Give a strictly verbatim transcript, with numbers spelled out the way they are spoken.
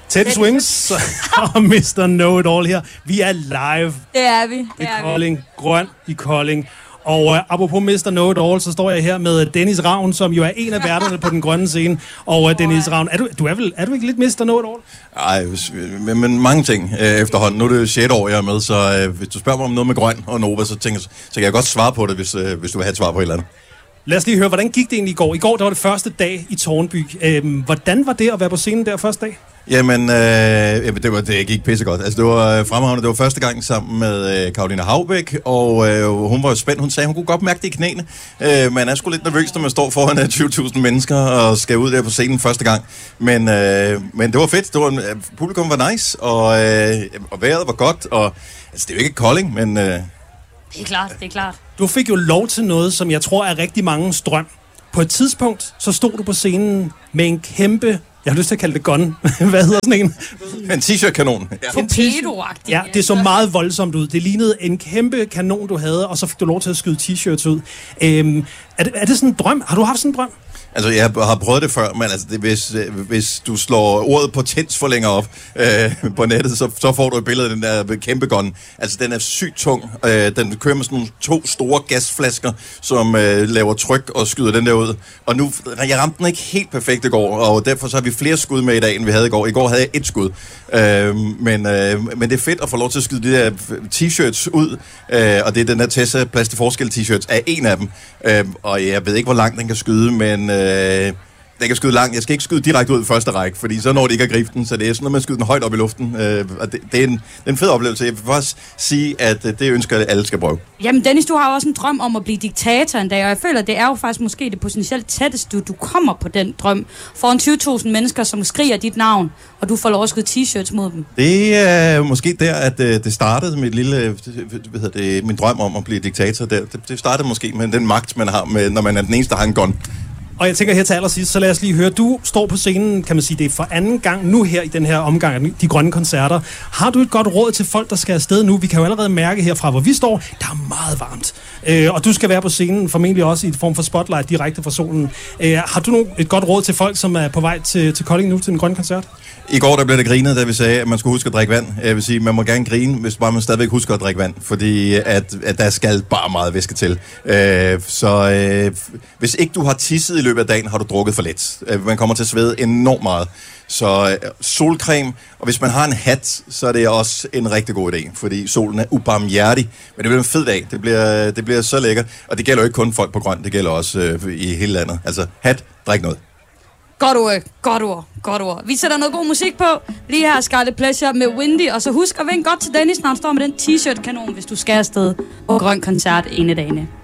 Teddy Swims og mister Know-It-All her. Vi er live. Det er vi. Det I er Kolding. vi. Grøn i Kolding. Og uh, apropos mister Know-It-All, så står jeg her med Dennis Ravn, som jo er en af værterne på den grønne scene. Og uh, Dennis Ravn, er du, du er, vel, er du ikke lidt mister Know-It-All? Nej, men, men mange ting øh, efterhånden. Nu er det jo sjette år, jeg er med, så øh, hvis du spørger mig om noget med grøn og Nova, så, tænker, så kan jeg godt svare på det, hvis, øh, hvis du vil have et svar på et eller andet. Lad os lige høre, hvordan gik det egentlig i går? I går, der var det første dag i Tårnby. Øhm, hvordan var det at være på scenen der første dag? Jamen, øh, det, var, det gik pissegodt. Altså, det var fremragende. Det var første gang sammen med øh, Caroline Haubæk, og øh, hun var jo spændt. Hun sagde, hun kunne godt mærke det i knæene. Øh, man er sgu lidt nervøs, når man står foran tyve tusind mennesker og skal ud der på scenen første gang. Men, øh, men det var fedt. Det var, øh, publikum var nice, og, øh, og vejret var godt. Og, altså, det er jo ikke Kolding, men... Øh, Det er klart, det er klart. Du fik jo lov til noget, som jeg tror er rigtig mange drøm. På et tidspunkt, så stod du på scenen med en kæmpe... Jeg har lyst til at kalde det gun. Hvad hedder sådan en? En t-shirt-kanon. Ja. Torpedo-agtig. Ja, det så meget voldsomt ud. Det lignede en kæmpe kanon, du havde, og så fik du lov til at skyde t-shirts ud. Øhm, er, det, er det sådan en drøm? Har du haft sådan en drøm? Altså, jeg har prøvet det før, men altså, det, hvis, hvis du slår ordet potens for længere op øh, på nettet, så, så får du et billede af den der kæmpe gun. Altså, den er sygt tung. Øh, den kører med sådan nogle to store gasflasker, som øh, laver tryk og skyder den der ud. Og nu, jeg ramte den ikke helt perfekt i går, og derfor så har vi flere skud med i dag, end vi havde i går. I går havde jeg et skud. Øh, men, øh, men det er fedt at få lov til at skyde de der t-shirts ud, øh, og det er den der Tessa Plads til Forskel t-shirts, er en af dem. Øh, og jeg ved ikke, hvor langt den kan skyde, men... Øh, den kan skyde langt. Jeg skal ikke skyde direkte ud i første række, fordi så når det ikke at gribe den, så det er sådan noget, man skyder den højt op i luften. Øh, og det, det, er en, det er en fed oplevelse. Jeg vil faktisk sige, at det ønsker jeg, at alle skal prøve. Jamen Dennis, du har jo også en drøm om at blive diktator en dag, og jeg føler, at det er jo faktisk måske det potentielt tætteste, du kommer på den drøm. Foran tyve tusind mennesker, som skriger dit navn, og du får lov at skyde t-shirts mod dem. Det er måske der, at det startede med et lille, hvad hedder det, min drøm om at blive diktator. Der. Det startede måske med den magt, man har, med, når man er den eneste, der har en gun. Og jeg tænker her til allersidst, så lad os lige høre. Du står på scenen, kan man sige, det er for anden gang nu her i den her omgang af de grønne koncerter. Har du et godt råd til folk, der skal afsted nu? Vi kan jo allerede mærke herfra, hvor vi står, der er meget varmt. Øh, og du skal være på scenen, formentlig også i et form for spotlight direkte fra solen. Øh, har du et godt råd til folk, som er på vej til, til Kolding nu til den grønne koncert? I går der blev det grinet, da vi sagde, at man skulle huske at drikke vand. Jeg vil sige, man må gerne grine, hvis bare man stadigvæk husker at drikke vand, fordi at, at der skal bare meget væske til. Øh, så øh, hvis ikke du har tisset i løbet af dagen, har du drukket for lidt. Øh, man kommer til at svede enormt meget. Så øh, solcreme, og hvis man har en hat, så er det også en rigtig god idé, fordi solen er ubarmhjertig. Men det bliver en fed dag, det bliver, det bliver så lækkert. Og det gælder jo ikke kun folk på grøn, det gælder også øh, i hele landet. Altså hat, drik noget. Godt ord, godt ord, godt ord. Vi sætter noget god musik på. Lige her Scarlet Pleasure med Windy. Og så husk at vinke godt til Dennis, når han står med den t-shirt-kanon, hvis du skal afsted på grøn koncert en af dagene.